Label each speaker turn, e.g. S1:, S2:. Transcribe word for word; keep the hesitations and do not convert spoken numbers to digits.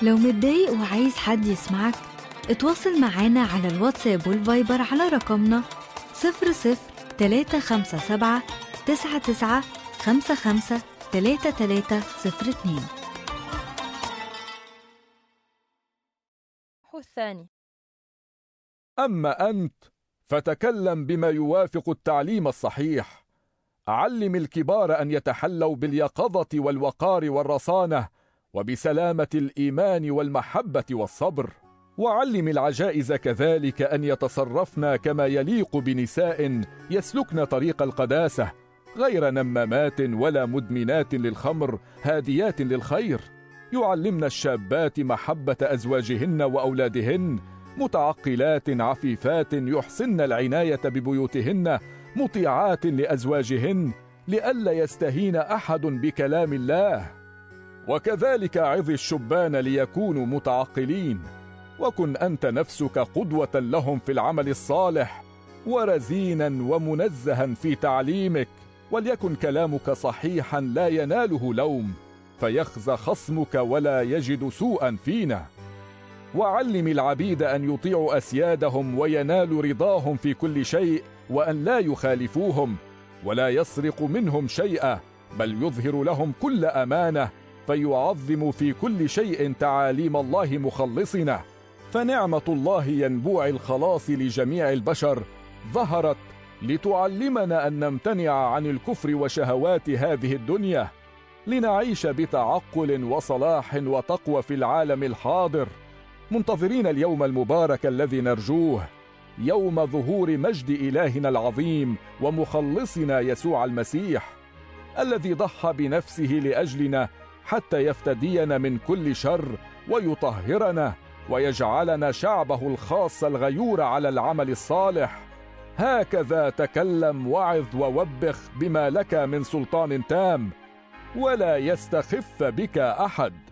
S1: لو متضايق وعايز حد يسمعك، اتواصل معانا على الواتساب والفايبر على رقمنا صفر صفر تلاتة خمسة سبعة تسعة تسعة خمسة خمسة تلاتة تلاتة صفر اتنين.
S2: الثاني:
S3: أما أنت فتكلم بما يوافق التعليم الصحيح. علم الكبار أن يتحلوا باليقظة والوقار والرصانة وبسلامة الإيمان والمحبة والصبر، وعلم العجائز كذلك أن يتصرفن كما يليق بنساء يسلكن طريق القداسة، غير نمامات ولا مدمنات للخمر هاديات للخير. يعلمن الشابات محبة أزواجهن وأولادهن، متعقلات عفيفات يحسن العناية ببيوتهن، مطيعات لأزواجهن، لئلا يستهين أحد بكلام الله. وكذلك عظ الشبان ليكونوا متعقلين، وكن أنت نفسك قدوة لهم في العمل الصالح، ورزينا ومنزها في تعليمك، وليكن كلامك صحيحا لا يناله لوم، فيخزى خصمك ولا يجد سوءا فينا. وعلم العبيد أن يطيعوا أسيادهم وينالوا رضاهم في كل شيء، وأن لا يخالفوهم ولا يسرق منهم شيئا، بل يظهر لهم كل أمانة، فيعظم في كل شيء تعاليم الله مخلصنا. فنعمة الله ينبوع الخلاص لجميع البشر ظهرت لتعلمنا أن نمتنع عن الكفر وشهوات هذه الدنيا، لنعيش بتعقل وصلاح وتقوى في العالم الحاضر، منتظرين اليوم المبارك الذي نرجوه، يوم ظهور مجد إلهنا العظيم ومخلصنا يسوع المسيح، الذي ضحى بنفسه لأجلنا حتى يفتدينا من كل شر ويطهرنا ويجعلنا شعبه الخاص الغيور على العمل الصالح. هكذا تكلم وعظ ووبخ بما لك من سلطان تام، ولا يستخف بك أحد.